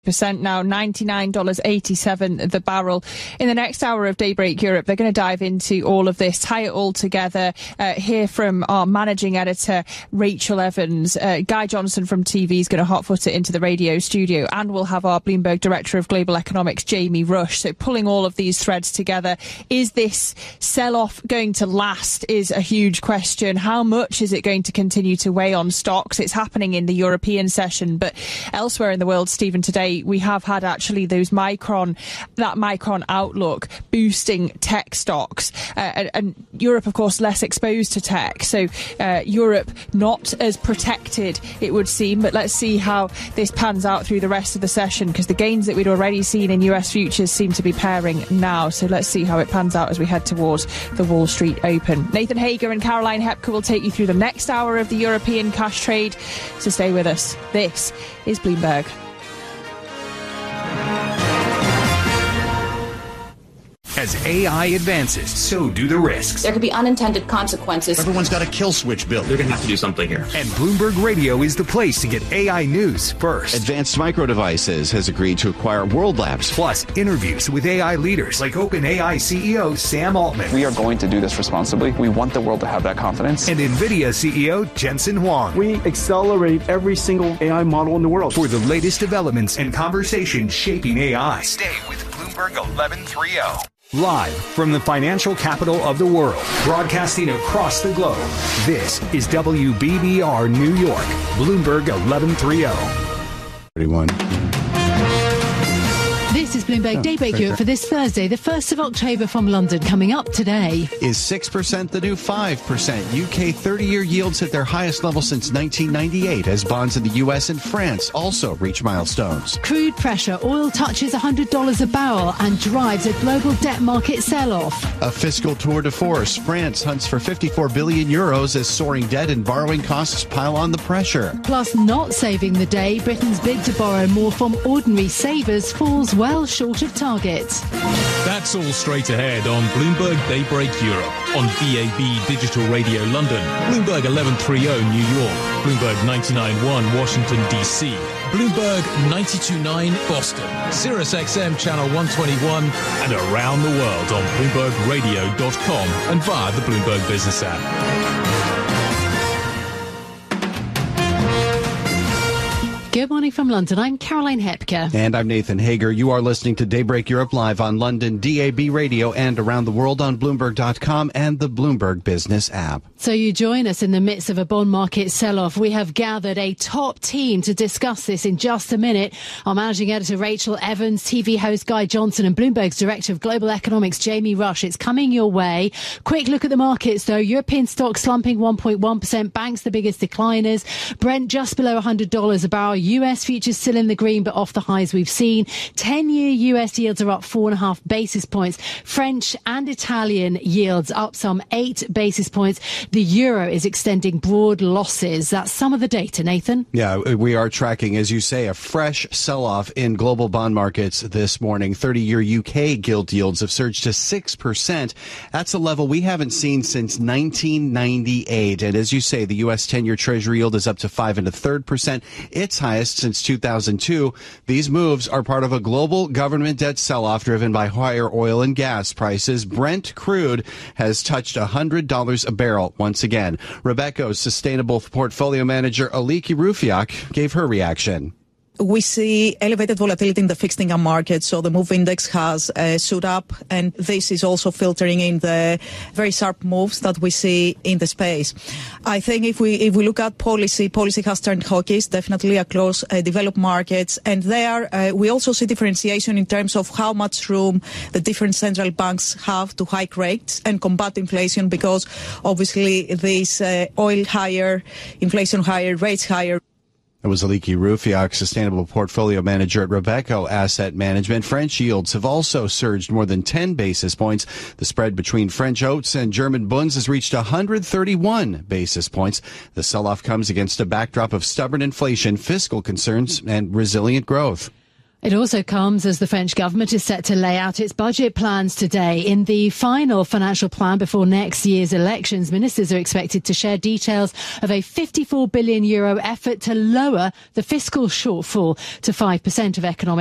now, $99.87 the barrel. In the next hour of Daybreak Europe, they're going to dive into all of this, tie it all together, hear from our managing editor, Rachel Evans. Guy Johnson from TV is going to hot-foot it into the radio studio, and we'll have our Bloomberg Director of Global Economics, Jamie Rush. So pulling all of these threads together, is this sell-off going to last is a huge question. How much is it going to continue to weigh on stocks? It's happening in the European session, but elsewhere in the world, Stephen, today we have had actually that Micron outlook boosting tech stocks, and Europe, of course, less exposed to tech. So Europe not as protected, it would seem. But let's see how this pans out through the rest of the session, because the gains that we'd already seen in US futures seem to be pairing now. So let's see how it pans out as we head towards the Wall Street Open. Nathan Hager and Caroline Hepker will take you through the next hour of the European cash trade. So stay with us. This is Bloomberg. As AI advances, so do the risks. There could be unintended consequences. Everyone's got a kill switch built. They're going to have to do something here. And Bloomberg Radio is the place to get AI news first. Advanced Micro Devices has agreed to acquire World Labs. Plus, interviews with AI leaders like OpenAI CEO Sam Altman. We are going to do this responsibly. We want the world to have that confidence. And NVIDIA CEO Jensen Huang. We accelerate every single AI model in the world. For the latest developments and conversations shaping AI. Stay with Bloomberg 1130. Live from the financial capital of the world, broadcasting across the globe, this is WBBR New York, Bloomberg 1130. 31. This is Bloomberg Daybreak Europe for this Thursday, the 1st of October from London. Coming up today. Is 6% the new 5%? UK 30-year yields hit their highest level since 1998 as bonds in the US and France also reach milestones. Crude pressure. Oil touches $100 a barrel and drives a global debt market sell-off. A fiscal tour de force. France hunts for 54 billion euros as soaring debt and borrowing costs pile on the pressure. Plus, not saving the day, Britain's bid to borrow more from ordinary savers falls well short of target. That's all straight ahead on Bloomberg Daybreak Europe, on DAB Digital Radio London, Bloomberg 1130 New York, Bloomberg 99.1 Washington DC, Bloomberg 92.9 Boston, Sirius XM Channel 121, and around the world on BloombergRadio.com and via the Bloomberg Business app. Good morning from London. I'm Caroline Hepker. And I'm Nathan Hager. You are listening to Daybreak Europe live on London DAB Radio and around the world on Bloomberg.com and the Bloomberg Business app. So you join us in the midst of a bond market sell-off. We have gathered a top team to discuss this in just a minute. Our managing editor, Rachel Evans, TV host Guy Johnson, and Bloomberg's director of global economics, Jamie Rush. It's coming your way. Quick look at the markets, though. European stocks slumping 1.1%. Banks the biggest decliners. Brent just below $100 a barrel. US futures still in the green, but off the highs we've seen. 10-year US yields are up 4.5 basis points. French and Italian yields up some 8 basis points. The euro is extending broad losses. That's some of the data, Nathan. Yeah, we are tracking, as you say, a fresh sell-off in global bond markets this morning. 30-year UK gilt yields have surged to 6%. That's a level we haven't seen since 1998. And as you say, the US 10-year Treasury yield is up to 5.33%. Its highest since 2002. These moves are part of a global government debt sell-off driven by higher oil and gas prices. Brent crude has touched $100 a barrel once again. Rebecca's sustainable portfolio manager, Aliki Rufiak, gave her reaction. We see elevated volatility in the fixed income market, so the MOVE index has stood up, and this is also filtering in the very sharp moves that we see in the space. I think if we look at policy has turned hawkish, definitely across developed markets, and there we also see differentiation in terms of how much room the different central banks have to hike rates and combat inflation, because obviously this oil higher, inflation higher, rates higher. That was Aliki Rufiak, sustainable portfolio manager at Rebecca Asset Management. French yields have also surged more than 10 basis points. The spread between French oats and German bunds has reached 131 basis points. The sell-off comes against a backdrop of stubborn inflation, fiscal concerns, and resilient growth. It also comes as the French government is set to lay out its budget plans today. In the final financial plan before next year's elections, ministers are expected to share details of a €54 billion effort to lower the fiscal shortfall to 5% of economic